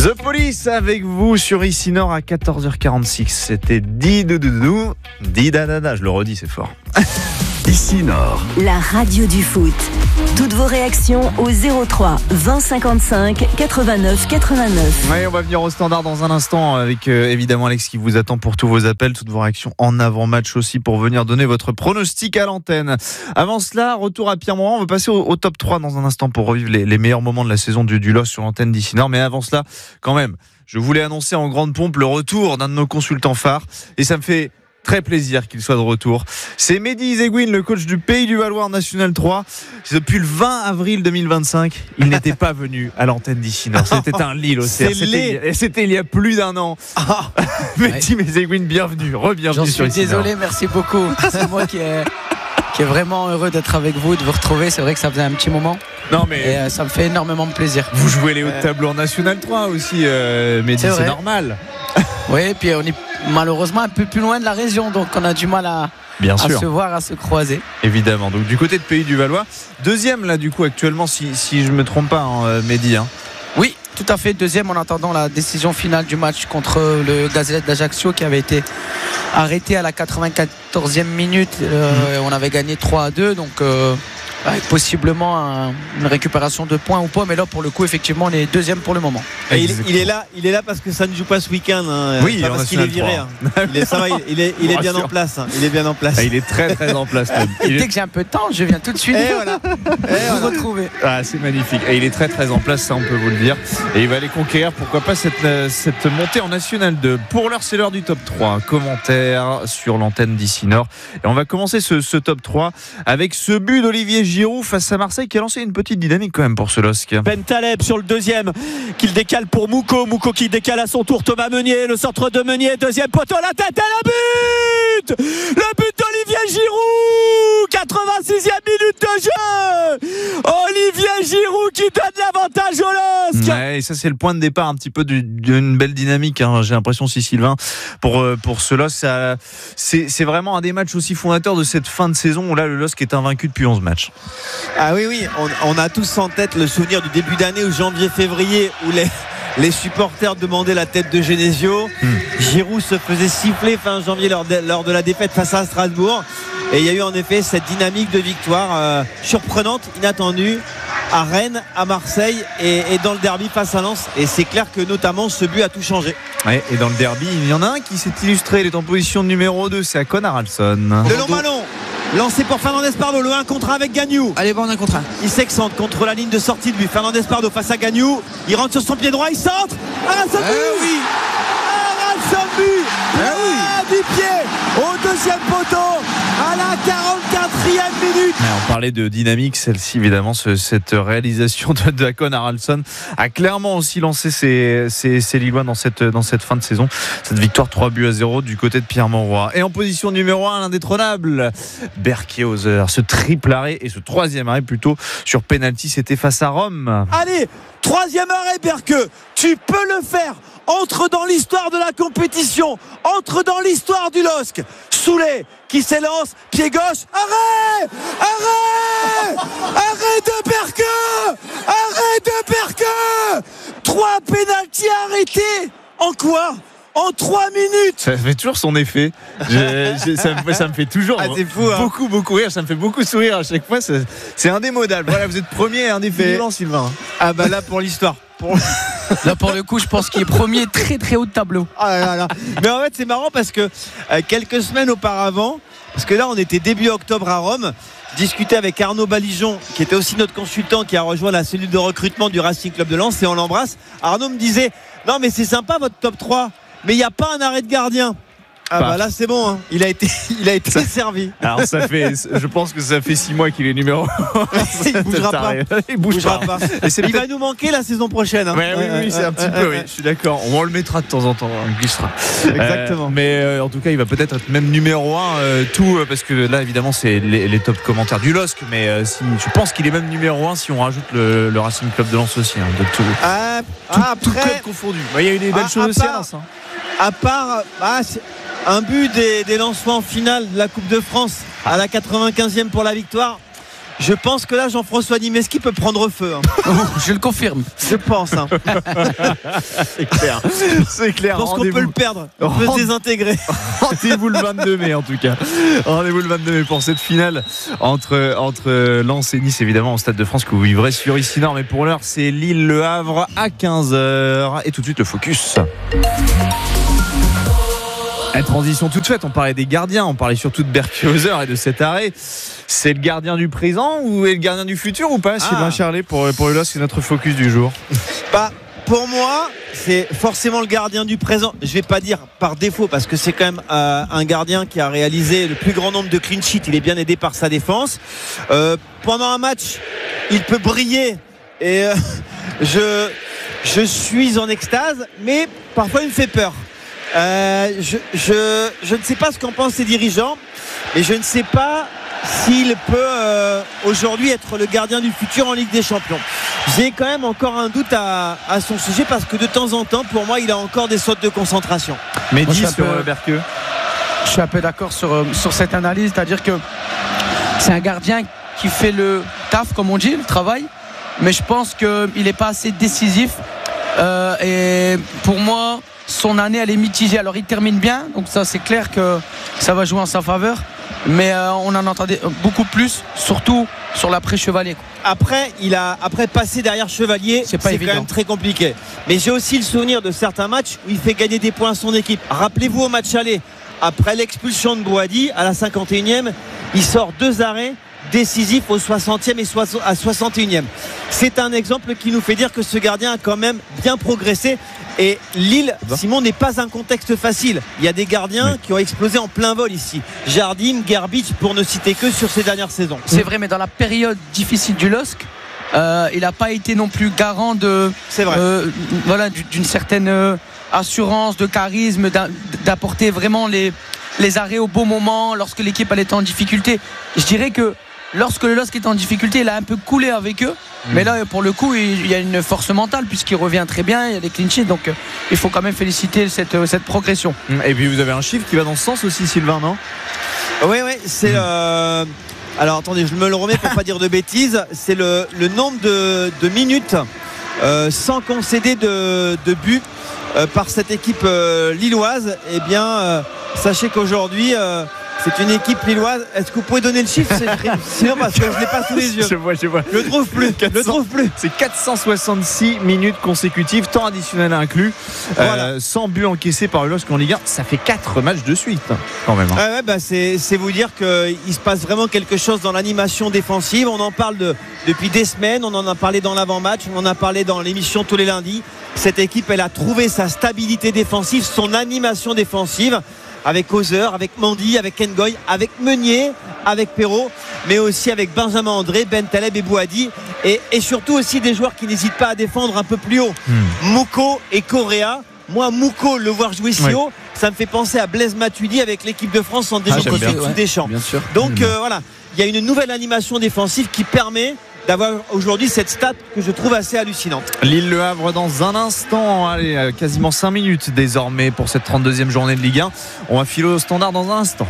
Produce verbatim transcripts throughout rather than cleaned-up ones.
The Police avec vous sur Ici Nord à quatorze heures quarante-six. C'était Didoudoudou, Didadada, je le redis, c'est fort. Ici Nord, la radio du foot. Toutes vos réactions au zéro trois vingt cinquante-cinq quatre-vingt-neuf quatre-vingt-neuf. Ouais, on va venir au standard dans un instant avec euh, évidemment Alex qui vous attend pour tous vos appels, toutes vos réactions en avant-match aussi pour venir donner votre pronostic à l'antenne. Avant cela, retour à Pierre-Mauroy. On va passer au, au top trois dans un instant pour revivre les, les meilleurs moments de la saison du, du L O S sur l'antenne d'Ici Nord. Mais avant cela, quand même, je voulais annoncer en grande pompe le retour d'un de nos consultants phares et ça me fait très plaisir qu'il soit de retour. C'est Mehdi Zegouine, le coach du Pays du Valois en National trois. Depuis le vingt avril deux mille vingt-cinq, il n'était pas venu à l'antenne d'Ici Nord. C'était un Lille au C R. C'était, c'était il y a plus d'un an. Ah. Mehdi ouais. Zegouine, bienvenue, re-bienvenue sur Ici Nord. J'en suis désolé, merci beaucoup. C'est moi qui est, qui est vraiment heureux d'être avec vous, de vous retrouver. C'est vrai que ça faisait un petit moment. Non mais et euh, ça me fait énormément de plaisir. Vous jouez les hauts de tableau en National trois aussi, euh, Mehdi, c'est, c'est normal. Oui, et puis on est malheureusement un peu plus loin de la région, donc on a du mal à, Bien à sûr. se voir, à se croiser. Évidemment, donc du côté de Pays du Valois, deuxième là du coup actuellement, si, si je ne me trompe pas, hein, Mehdi. Hein. Oui, tout à fait, deuxième en attendant la décision finale du match contre le Gazelle d'Ajaccio qui avait été arrêté à la quatre-vingt-quatorzième minute. Euh, mmh. On avait gagné trois à deux, donc... Euh, avec possiblement un, une récupération de points ou pas, mais là pour le coup effectivement on est deuxième pour le moment. Et il, il est là, il est là parce que ça ne joue pas ce week-end. Hein, oui, pas parce qu'il est viré. Hein. Il est, ça va, il, il est, il est bien en place. Hein. Il est bien en place. Ah, il est très très en place. Et il dès est... que j'ai un peu de temps, je viens tout de suite. Et voilà. Et vous retrouver. Ah, c'est magnifique. Et il est très très en place, ça on peut vous le dire. Et il va aller conquérir, pourquoi pas cette, cette montée en National deux. Pour l'heure, c'est l'heure du top trois. Commentaire sur l'antenne d'Ici Nord. Et on va commencer ce, ce top trois avec ce but d'Olivier Giroud face à Marseille qui a lancé une petite dynamique quand même pour ce L O S C. Ben Taleb sur le deuxième qu'il décale pour Mouko. Mouko qui décale à son tour. Thomas Meunier, le centre de Meunier, deuxième poteau, la tête et le but. Le but d'Olivier Giroud, quatre-vingt-sixième minute de jeu. Olivier Giroud qui donne l'avantage au L O S C. Ouais, et ça c'est le point de départ un petit peu d'une belle dynamique, hein. J'ai l'impression, si Sylvain, pour, pour ce L O S C, ça, c'est, c'est vraiment un des matchs aussi fondateurs de cette fin de saison où là le L O S C est invaincu depuis onze matchs. Ah oui, oui, on, on a tous en tête le souvenir du début d'année ou janvier-février où les, les supporters demandaient la tête de Genesio. Hmm. Giroud se faisait siffler fin janvier lors de, lors de la défaite face à Strasbourg. Et il y a eu en effet cette dynamique de victoire euh, surprenante, inattendue, à Rennes, à Marseille et, et dans le derby face à Lens. Et c'est clair que notamment ce but a tout changé. Ouais, et dans le derby, il y en a un qui s'est illustré, il est en position numéro deux, c'est Akon Haraldsson. Le long ballon lancé pour Fernandez Pardo, le un contre un avec Gagnou. Allez, bon, un contre un. Il s'excentre contre la ligne de sortie de lui. Fernandez Pardo face à Gagnou. Il rentre sur son pied droit, il centre. Haraldsson but. Eh oui. Haraldsson but. Eh oui. Du pied au deuxième poteau à la quarante-quatrième minute. Ouais, on parlait de dynamique, celle-ci évidemment, ce, cette réalisation de, de Akon Haraldsson a clairement aussi lancé ses, ses, ses Lillois dans cette, dans cette fin de saison. Cette victoire trois buts à zéro du côté de Pierre-Mauroy. Et en position numéro un, l'indétrônable Berkey-Hauser. Ce triple arrêt et ce troisième arrêt plutôt sur penalty, c'était face à Rome. Allez, troisième arrêt Berkey, tu peux le faire. Entre dans l'histoire de la compétition, entre dans l'histoire du L O S C. Soulet qui s'élance, pied gauche, arrêt, arrêt, arrêt de Berkey, arrêt de Berkey. Trois pénaltys arrêtés. En quoi ? En trois minutes. Ça fait toujours son effet. Je, je, ça, me, ça me fait toujours ah, c'est fou, hein. beaucoup, beaucoup rire. Ça me fait beaucoup sourire à chaque fois. C'est, c'est indémodable. Voilà, vous êtes premier, un effet violent, Sylvain. Ah bah là pour l'histoire. Pour... Là pour le coup je pense qu'il est premier très très haut de tableau. Ah là là. Mais en fait c'est marrant parce que euh, quelques semaines auparavant, parce que là on était début octobre à Rome, discuter avec Arnaud Balijon qui était aussi notre consultant qui a rejoint la cellule de recrutement du Racing Club de Lens et on l'embrasse. Arnaud me disait non mais c'est sympa votre top trois mais il n'y a pas un arrêt de gardien. Ah bah là c'est bon, hein. il a été, il a été ça, servi. Alors ça fait, je pense que ça fait six mois qu'il est numéro un. Il bougera pas. Il bougera pas. pas. Il va nous manquer la saison prochaine. Hein. Ouais, oui, oui, c'est un petit peu. Oui, je suis d'accord. On le mettra de temps en temps, on glissera. Exactement. Euh, mais euh, en tout cas, il va peut-être être même numéro un euh, tout parce que là évidemment c'est les, les top commentaires du L O S C. Mais euh, si, je pense qu'il est même numéro un si on rajoute le, le Racing Club de Lens aussi, hein, de tout, ah, tout, après, tout club confondu. Il y a eu des belles à, choses à aussi part, à Lens. Hein. À part. Ah, un but des, des Lensois en finale de la Coupe de France à la quatre-vingt-quinzième pour la victoire. je pense que là, Jean-François Nimeski peut prendre feu. Hein. Je le confirme. Je pense. Hein. C'est clair. C'est clair. Je pense qu'on peut le perdre. On peut se désintégrer. Rendez-vous le vingt-deux mai en tout cas. Rendez-vous le vingt-deux mai pour cette finale entre, entre Lens et Nice, évidemment, au Stade de France que vous vivrez sur Ici Nord. Mais pour l'heure, c'est Lille-Le Havre à quinze heures. Et tout de suite, le focus. La transition toute faite, on parlait des gardiens, on parlait surtout de Berkhauser et de cet arrêt. C'est le gardien du présent ou est le gardien du futur ou pas, ah. Sylvain Charlet, pour, pour le L O S, c'est notre focus du jour. Bah, pour moi, c'est forcément le gardien du présent. Je vais pas dire par défaut parce que c'est quand même euh, un gardien qui a réalisé le plus grand nombre de clean sheets. Il est bien aidé par sa défense. Euh, pendant un match, il peut briller et euh, je, je suis en extase, mais parfois il me fait peur. Euh, je, je, je ne sais pas ce qu'en pensent les dirigeants, mais je ne sais pas s'il peut euh, aujourd'hui être le gardien du futur en Ligue des Champions. J'ai quand même encore un doute à, à son sujet parce que de temps en temps, pour moi, il a encore des sautes de concentration. Mais dis sur peu, Berqueux. Je suis un peu d'accord sur, sur cette analyse, c'est-à-dire que c'est un gardien qui fait le taf, comme on dit, le travail, mais je pense qu'il n'est pas assez décisif. Euh, et pour moi, son année elle est mitigée. Alors il termine bien, donc ça c'est clair que ça va jouer en sa faveur, mais euh, on en entendait beaucoup plus, surtout sur l'après-Chevalier. Après, il a après passé derrière Chevalier, c'est, pas c'est quand même très compliqué. Mais j'ai aussi le souvenir de certains matchs où il fait gagner des points à son équipe. Rappelez-vous au match aller, après l'expulsion de Boadi à la cinquante et unième, il sort deux arrêts décisifs au soixantième et à soixante et unième. C'est un exemple qui nous fait dire que ce gardien a quand même bien progressé. Et Lille, Simon, n'est pas un contexte facile. Il y a des gardiens oui. qui ont explosé en plein vol ici. Jardim, Gerbic, pour ne citer que sur ces dernières saisons. C'est vrai, mais dans la période difficile du L O S C, euh, il n'a pas été non plus garant de, C'est vrai. Euh, voilà, d'une certaine euh, assurance, de charisme, d'apporter vraiment les, les arrêts au bon moment lorsque l'équipe elle était en difficulté. Je dirais que lorsque le L O S C est en difficulté, il a un peu coulé avec eux. Mmh. Mais là, pour le coup, il y a une force mentale puisqu'il revient très bien. Il y a des clean sheets, donc il faut quand même féliciter cette, cette progression. Et puis vous avez un chiffre qui va dans ce sens aussi, Sylvain, non ? Oui, oui, c'est. Mmh. Euh... Alors attendez, je me le remets pour pas dire de bêtises. C'est le, le nombre de, de minutes euh, sans concéder de, de but euh, par cette équipe euh, lilloise. Eh bien, euh, sachez qu'aujourd'hui. Euh, C'est une équipe lilloise. Est-ce que vous pouvez donner le chiffre ? Sinon, parce que je ne l'ai pas sous les yeux. Je vois, je vois. Je le trouve plus. quatre cents, le trouve plus. C'est quatre cent soixante-six minutes consécutives, temps additionnel inclus, voilà. euh, sans but encaissé par le L O S C en Ligue un. Ça fait quatre matchs de suite, quand même. Hein. Ouais, ouais, bah c'est, c'est vous dire qu'il se passe vraiment quelque chose dans l'animation défensive. On en parle de, depuis des semaines. On en a parlé dans l'avant-match. On en a parlé dans l'émission tous les lundis. Cette équipe, elle a trouvé sa stabilité défensive, son animation défensive. Avec Hauser, avec Mandy, avec Ngoy, avec Meunier, avec Perrault, mais aussi avec Benjamin André, Ben Taleb et Bouhaddi, et, et surtout aussi des joueurs qui n'hésitent pas à défendre un peu plus haut. Hmm. Mouko et Correa. Moi, Mouko, le voir jouer si oui. haut, ça me fait penser à Blaise Matuidi avec l'équipe de France en déjà ah, sous Deschamps. Bien sûr. Donc euh, voilà, il y a une nouvelle animation défensive qui permet d'avoir aujourd'hui cette stat que je trouve assez hallucinante. Lille-Le Havre dans un instant. Allez, quasiment cinq minutes désormais pour cette trente-deuxième journée de Ligue un. On va filer au standard dans un instant.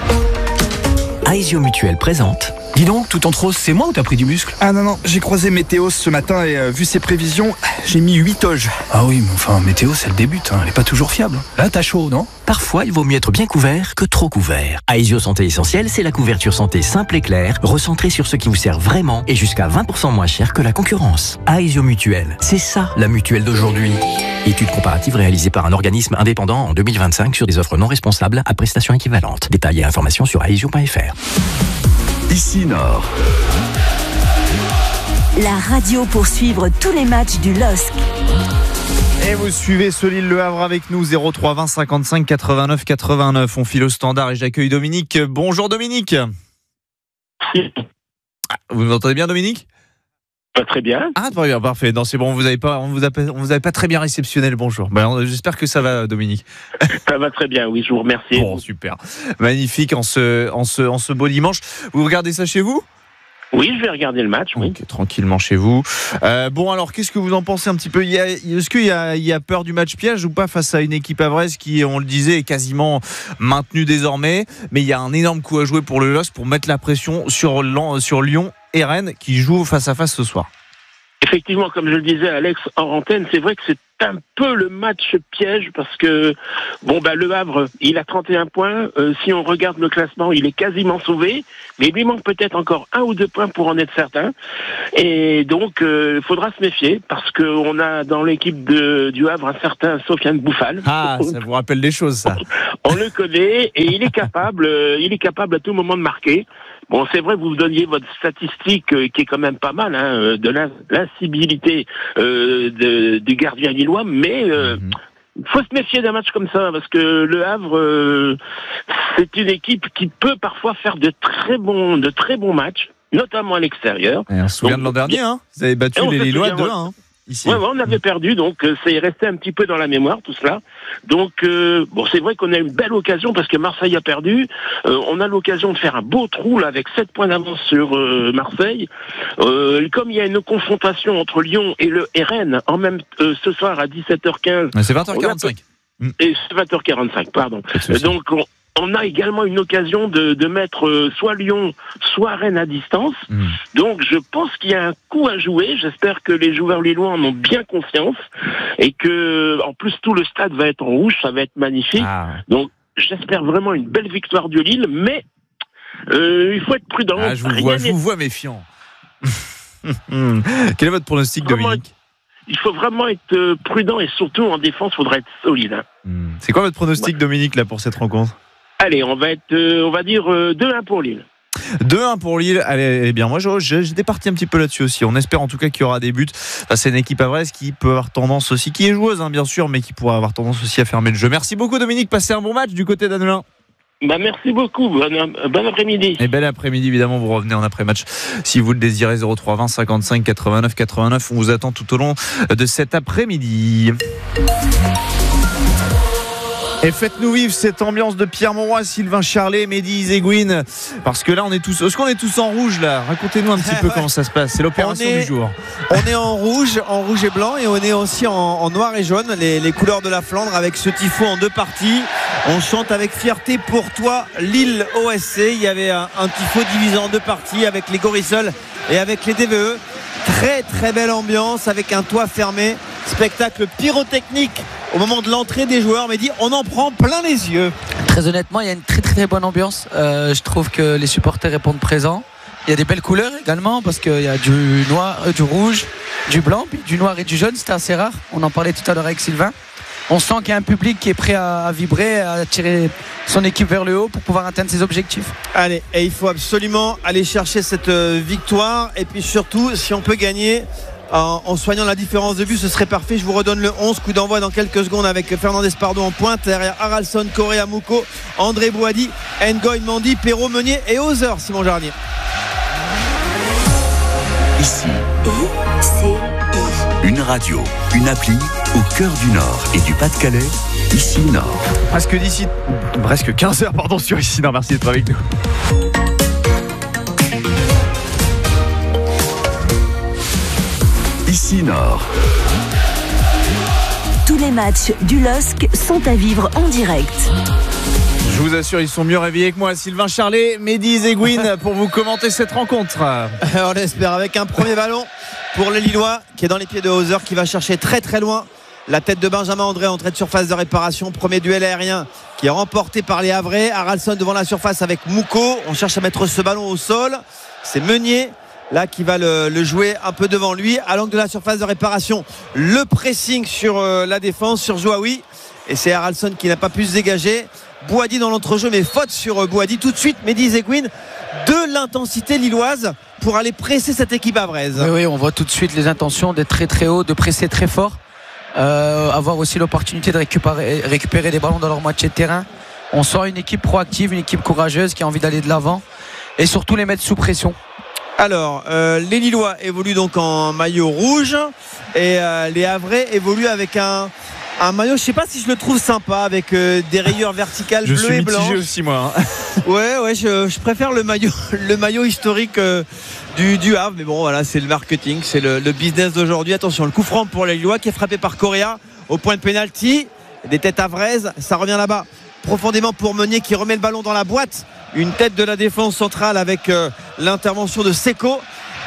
Aesio Mutuel présente. Dis donc, tout en rose, c'est moi ou t'as pris du muscle ? Ah non, non, j'ai croisé Météos ce matin et euh, vu ses prévisions, j'ai mis huit toges. Ah oui, mais enfin, Météos, elle débute, hein, elle est pas toujours fiable. Là, t'as chaud, non ? Parfois, il vaut mieux être bien couvert que trop couvert. Aesio Santé Essentielle, c'est la couverture santé simple et claire, recentrée sur ce qui vous sert vraiment et jusqu'à vingt pour cent moins cher que la concurrence. Aesio Mutuel, c'est ça la mutuelle d'aujourd'hui. Étude comparative réalisée par un organisme indépendant en deux mille vingt-cinq sur des offres non responsables à prestations équivalentes. Détails et informations sur aesio point f r. Ici Nord. La radio pour suivre tous les matchs du L O S C. Et vous suivez ce Lille-Le Havre avec nous, zéro trois vingt cinquante-cinq quatre-vingt-neuf quatre-vingt-neuf. On file au standard et j'accueille Dominique. Bonjour Dominique. Vous m'entendez bien Dominique ? Pas très bien. Ah, très bien, parfait. Non, c'est bon, on vous avait pas, on vous a, on vous avait pas très bien réceptionné le bonjour. Ben, j'espère que ça va, Dominique. Ça va très bien, oui, je vous remercie. Bon, super. Magnifique en ce, en ce, en ce beau dimanche. Vous regardez ça chez vous ? Oui, je vais regarder le match, oui. Okay, tranquillement chez vous. Euh, bon, alors, qu'est-ce que vous en pensez un petit peu ? Il y a, Est-ce qu'il y a, il y a peur du match piège ou pas face à une équipe havraise qui, on le disait, est quasiment maintenue désormais, mais il y a un énorme coup à jouer pour le L O S C pour mettre la pression sur, sur Lyon et Rennes qui jouent face à face ce soir. Effectivement, comme je le disais Alex en antenne, c'est vrai que c'est un peu le match piège parce que bon bah le Havre, il a trente et un points. Euh, si on regarde le classement, il est quasiment sauvé, mais il lui manque peut-être encore un ou deux points pour en être certain. Et donc, il euh, faudra se méfier parce que on a dans l'équipe de, du Havre un certain Sofiane Bouffal. Ah, ça vous rappelle des choses, ça. On le connaît et il est capable, euh, il est capable à tout moment de marquer. Bon, c'est vrai, vous donniez votre statistique euh, qui est quand même pas mal, hein, de l'incibilité euh, de, du gardien lillois, mais il euh, mm-hmm. faut se méfier d'un match comme ça, parce que le Havre, euh, c'est une équipe qui peut parfois faire de très bons, de très bons matchs, notamment à l'extérieur. Et on se souvient de l'an dernier, hein, vous avez battu les Lillois deux un. Hein. Ici. Ouais, ouais, on avait perdu, donc euh, c'est resté un petit peu dans la mémoire tout cela. Donc euh, bon, c'est vrai qu'on a une belle occasion parce que Marseille a perdu. Euh, on a l'occasion de faire un beau trou là avec sept points d'avance sur euh, Marseille. Euh, comme il y a une confrontation entre Lyon et le et Rennes en même euh, ce soir à dix-sept heures quinze. C'est vingt heures quarante-cinq. A... Et c'est vingt heures quarante-cinq, pardon. Euh, donc on, on a également une occasion de, de mettre euh, soit Lyon, soit Rennes à distance. Mmh. Donc je pense qu'il y a un coup à jouer. J'espère que les joueurs lillois en ont bien conscience et que, en plus, tout le stade va être en rouge, ça va être magnifique. Ah. Donc j'espère vraiment une belle victoire de Lille, mais euh, il faut être prudent. Ah, je vous vois, je vous vois méfiant. Quel est votre pronostic, vraiment, Dominique ? Il faut vraiment être prudent et surtout en défense, il faudra être solide. Hein. Mmh. C'est quoi votre pronostic, ouais. Dominique, là, pour cette rencontre ? Allez, on va être, euh, on va dire euh, deux un pour Lille. deux un pour Lille. Allez, eh bien, moi, j'étais parti un petit peu là-dessus aussi. On espère en tout cas qu'il y aura des buts. Enfin, c'est une équipe havraise qui peut avoir tendance aussi, qui est joueuse, hein, bien sûr, mais qui pourra avoir tendance aussi à fermer le jeu. Merci beaucoup, Dominique. Passez un bon match du côté d'Annelin. Bah merci beaucoup, bon, bon après-midi. Et bel après-midi, évidemment, vous revenez en après-match si vous le désirez. Zéro trois vingt cinquante-cinq quatre-vingt-neuf quatre-vingt-neuf. On vous attend tout au long de cet après-midi. Et faites-nous vivre cette ambiance de Pierre Mauroy, Sylvain Charlet, Mehdi Zegouine. Parce que là, on est tous. Est-ce qu'on est tous en rouge là ? Racontez-nous un petit peu comment ça se passe. C'est l'opération est, du jour. On est en rouge, en rouge et blanc, et on est aussi en, en noir et jaune, les, les couleurs de la Flandre, avec ce tifo en deux parties. On chante avec fierté pour toi, Lille O S C. Il y avait un, un tifo divisé en deux parties avec les Goriseuls et avec les D V E. Très très belle ambiance avec un toit fermé. Spectacle pyrotechnique au moment de l'entrée des joueurs, mais dit on en prend plein les yeux. Très honnêtement, il y a une très très, très bonne ambiance. Euh, je trouve que les supporters répondent présents. Il y a des belles couleurs également parce qu'il y a du noir, euh, du rouge, du blanc, puis du noir et du jaune. C'était assez rare. On en parlait tout à l'heure avec Sylvain. On sent qu'il y a un public qui est prêt à, à vibrer, à tirer son équipe vers le haut pour pouvoir atteindre ses objectifs. Allez, et il faut absolument aller chercher cette euh, victoire. Et puis surtout, si on peut gagner en, en soignant la différence de but, ce serait parfait. Je vous redonne le onze, coup d'envoi dans quelques secondes avec Fernandez Pardo en pointe, derrière Haralson, Correa, Mouko, André Bouhaddi, Ngoy, Mandi, Perrault, Meunier et Hauser, Simon Jarnier. Ici, une radio, une appli au cœur du Nord et du Pas-de-Calais. Ici Nord. Presque d'ici, presque quinze heures, pardon, sur Ici Nord. Merci d'être avec nous. Ici Nord. Tous les matchs du L O S C sont à vivre en direct. Je vous assure, ils sont mieux réveillés que moi. Sylvain Charlet, Mehdi Zegouine pour vous commenter cette rencontre. On l'espère, avec un premier ballon pour le Lillois qui est dans les pieds de Hauser, qui va chercher très très loin la tête de Benjamin André, entrée de surface de réparation. Premier duel aérien qui est remporté par les Havrais. Haralson devant la surface avec Mouko. On cherche à mettre ce ballon au sol. C'est Meunier là qui va le, le jouer un peu devant lui à l'angle de la surface de réparation. Le pressing sur euh, la défense, sur Zouaoui, et c'est Haralson qui n'a pas pu se dégager. Bouhaddi dans l'entrejeu, mais faute sur Bouhaddi. Tout de suite, Mehdi Zegouine, de l'intensité lilloise pour aller presser cette équipe havraise. Oui, oui, on voit tout de suite les intentions d'être très très haut, de presser très fort, euh, avoir aussi l'opportunité de récupérer, récupérer des ballons dans leur moitié de terrain. On sent une équipe proactive, une équipe courageuse qui a envie d'aller de l'avant et surtout les mettre sous pression. Alors, euh, les Lillois évoluent donc en maillot rouge et euh, les Havrais évoluent avec un Un maillot, je sais pas si je le trouve sympa, avec euh, des rayures verticales je bleues et blanches. Je suis mitigé aussi, moi. Hein. Ouais, ouais, je, je préfère le maillot, le maillot historique euh, du, du Havre. Mais bon, voilà, c'est le marketing, c'est le, le business d'aujourd'hui. Attention, le coup franc pour les Lillois qui est frappé par Correa au point de pénalty. Des têtes havraises, ça revient là-bas. Profondément pour Meunier qui remet le ballon dans la boîte. Une tête de la défense centrale avec euh, l'intervention de Seko.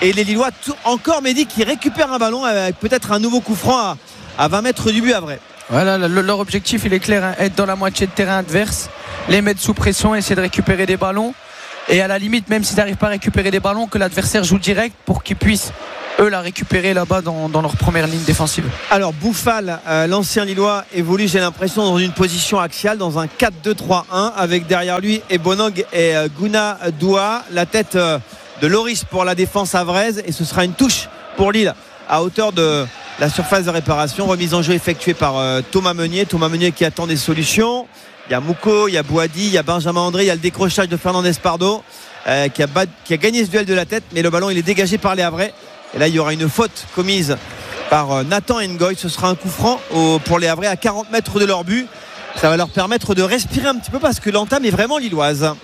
Et les Lillois, tout, encore Mehdi qui récupère un ballon avec peut-être un nouveau coup franc à, à vingt mètres du but à vrai. Voilà, le, leur objectif il est clair, hein, être dans la moitié de terrain adverse, les mettre sous pression, essayer de récupérer des ballons. Et à la limite, même s'ils n'arrivent pas à récupérer des ballons, que l'adversaire joue direct pour qu'ils puissent eux la récupérer là-bas dans, dans leur première ligne défensive. Alors Bouffal, euh, l'ancien Lillois, évolue, j'ai l'impression, dans une position axiale, dans un quatre deux trois un, avec derrière lui Ebonog et euh, Guna Doua, la tête euh, de Loris pour la défense avraise, et ce sera une touche pour Lille à hauteur de la surface de réparation. Remise en jeu effectuée par euh, Thomas Meunier. Thomas Meunier qui attend des solutions. Il y a Mouko, il y a Bouhaddi, il y a Benjamin André, il y a le décrochage de Fernandez Pardo euh, qui, a bad, qui a gagné ce duel de la tête, mais le ballon il est dégagé par les Havrais. Et là il y aura une faute commise par euh, Nathan Ngoy. Ce sera un coup franc au, pour les Havrais à quarante mètres de leur but. Ça va leur permettre de respirer un petit peu parce que l'entame est vraiment lilloise.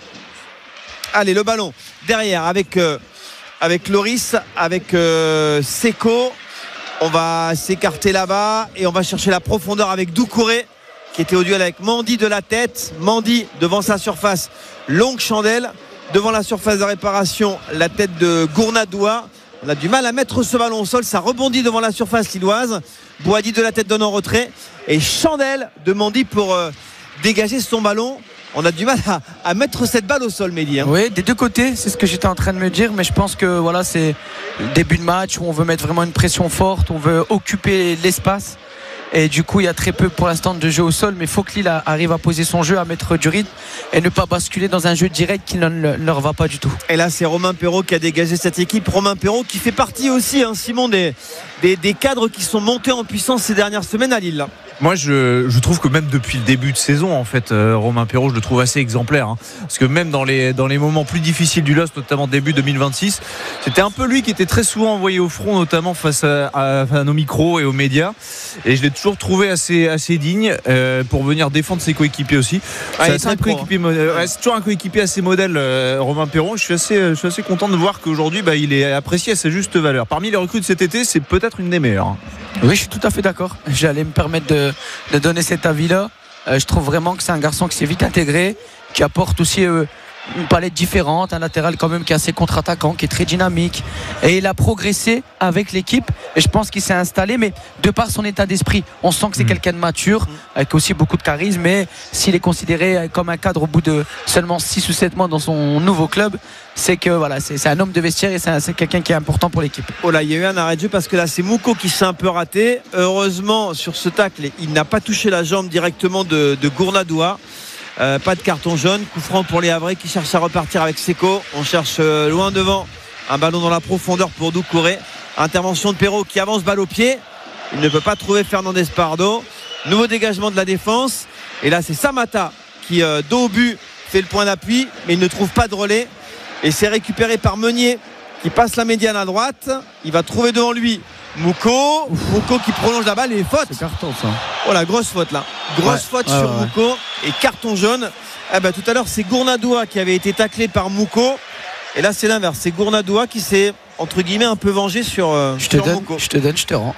Allez, le ballon derrière avec, euh, avec Loris, avec euh, Seko. On va s'écarter là-bas et on va chercher la profondeur avec Doucouré qui était au duel avec Mandy de la tête. Mandy devant sa surface, longue chandelle. Devant la surface de réparation, la tête de Gournadoua. On a du mal à mettre ce ballon au sol. Ça rebondit devant la surface lilloise. Bouhaddi de la tête donne en retrait. Et chandelle de Mandy pour euh, dégager son ballon. On a du mal à, à mettre cette balle au sol, Mehdi. Hein. Oui, des deux côtés, c'est ce que j'étais en train de me dire. Mais je pense que voilà, c'est le début de match où on veut mettre vraiment une pression forte. On veut occuper l'espace. Et du coup il y a très peu pour l'instant de jeu au sol, mais il faut que Lille arrive à poser son jeu, à mettre du rythme et ne pas basculer dans un jeu direct qui ne leur va pas du tout. Et là c'est Romain Perraud qui a dégagé cette équipe. Romain Perraud qui fait partie aussi, hein, Simon, des, des, des cadres qui sont montés en puissance ces dernières semaines à Lille là. Moi je, je trouve que même depuis le début de saison en fait euh, Romain Perraud je le trouve assez exemplaire hein, parce que même dans les, dans les moments plus difficiles du LOSC, notamment début deux mille vingt-six, c'était un peu lui qui était très souvent envoyé au front, notamment face à, à, à nos micros et aux médias, et je l'ai toujours trouvé assez, assez digne euh, pour venir défendre ses coéquipiers aussi. Ah, c'est, un coéquipier, euh, ouais, c'est toujours un coéquipier assez modèle, euh, Romain Perraud. Je suis assez, je suis assez content de voir qu'aujourd'hui bah, il est apprécié à sa juste valeur. Parmi les recrues de cet été, c'est peut-être une des meilleures. Oui, je suis tout à fait d'accord. J'allais me permettre de, de donner cet avis-là. Euh, je trouve vraiment que c'est un garçon qui s'est vite intégré, qui apporte aussi euh, une palette différente, un latéral quand même qui est assez contre-attaquant, qui est très dynamique, et il a progressé avec l'équipe et je pense qu'il s'est installé, mais de par son état d'esprit on sent que c'est mmh. quelqu'un de mature avec aussi beaucoup de charisme, mais s'il est considéré comme un cadre au bout de seulement six ou sept mois dans son nouveau club, c'est que voilà, c'est, c'est un homme de vestiaire et c'est, un, c'est quelqu'un qui est important pour l'équipe. Oh là, il y a eu un arrêt de jeu parce que là c'est Mouko qui s'est un peu raté. Heureusement sur ce tacle il n'a pas touché la jambe directement de, de Gournadoua. Euh, pas de carton jaune, coup franc pour les Havrais qui cherchent à repartir avec Seko. On cherche euh, loin devant, un ballon dans la profondeur pour Doucouré. Intervention de Perraud qui avance balle au pied, il ne peut pas trouver Fernandez Pardo. Nouveau dégagement de la défense et là c'est Samata qui euh, dos au but fait le point d'appui mais il ne trouve pas de relais et c'est récupéré par Meunier qui passe la médiane à droite. Il va trouver devant lui Mouko, Mouko qui prolonge la balle et faute. C'est carton ça. Oh la grosse faute là. Grosse ouais, faute ouais, sur ouais. Mouko et carton jaune. Ah bah, tout à l'heure c'est Gournadoua qui avait été taclé par Mouko et là c'est l'inverse. C'est Gournadoua qui s'est entre guillemets un peu vengé sur, euh, je te sur donne, Mouko. Je te donne, je te rends.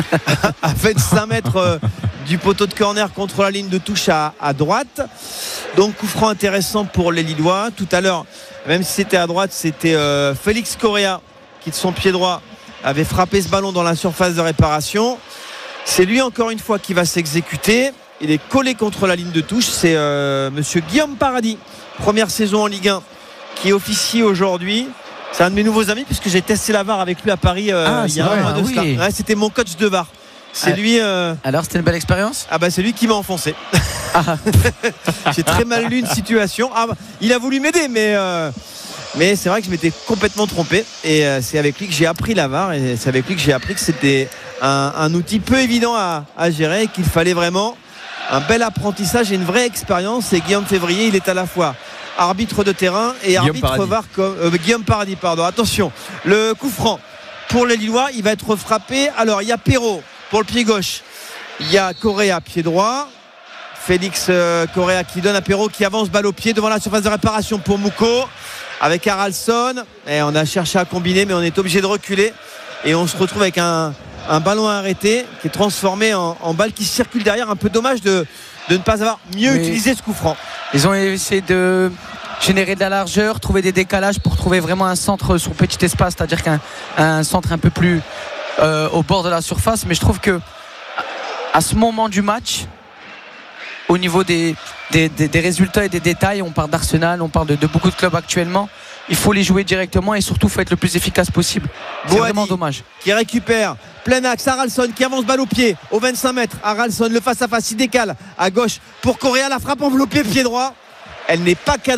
À fait cinq mètres euh, du poteau de corner contre la ligne de touche à, à droite. Donc coup franc intéressant pour les Lillois. Tout à l'heure, même si c'était à droite, c'était euh, Félix Correa qui de son pied droit avait frappé ce ballon dans la surface de réparation. C'est lui encore une fois qui va s'exécuter. Il est collé contre la ligne de touche. C'est euh, monsieur Guillaume Paradis, première saison en Ligue un, qui officie aujourd'hui. C'est un de mes nouveaux amis puisque j'ai testé la V A R avec lui à Paris euh, ah, il y a un mois de cela. Ouais, c'était mon coach de V A R. C'est ah, lui. Euh... Alors c'était une belle expérience. Ah bah c'est lui qui m'a enfoncé. Ah. J'ai très mal lu une situation. Ah, bah, il a voulu m'aider, mais. Euh... Mais c'est vrai que je m'étais complètement trompé et euh, c'est avec lui que j'ai appris la V A R et c'est avec lui que j'ai appris que c'était un, un outil peu évident à, à gérer et qu'il fallait vraiment un bel apprentissage et une vraie expérience. Et Guillaume Février, il est à la fois arbitre de terrain et Guillaume arbitre Paradis. V A R comme, euh, Guillaume Paradis, pardon. Attention, le coup franc pour les Lillois, il va être frappé. Alors il y a Perraud pour le pied gauche, il y a Correa pied droit. Félix euh, Correa qui donne à Perraud qui avance balle au pied devant la surface de réparation pour Mouko. Avec Haralson, et on a cherché à combiner mais on est obligé de reculer et on se retrouve avec un, un ballon arrêté qui est transformé en, en balle qui circule derrière. Un peu dommage de, de ne pas avoir mieux mais utilisé ce coup franc. Ils ont essayé de générer de la largeur, trouver des décalages pour trouver vraiment un centre sur petit espace, c'est-à-dire qu'un un centre un peu plus euh, au bord de la surface. Mais je trouve que à ce moment du match, au niveau des, des, des, des résultats et des détails, on parle d'Arsenal, on parle de, de beaucoup de clubs actuellement, il faut les jouer directement et surtout il faut être le plus efficace possible. C'est Boadi, vraiment dommage. Qui récupère plein axe, Haralson qui avance balle au pied au vingt-cinq mètres. Haralson le face à face, il décale à gauche pour Correa, la frappe enveloppée pied droit. Elle n'est pas cadrée.